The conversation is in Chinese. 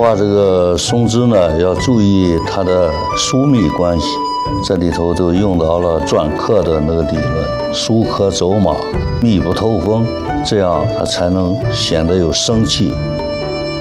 画这个松枝呢，要注意它的疏密关系。这里头就用到了篆刻的那个理论，疏刻走马，密不透风，这样它才能显得有生气。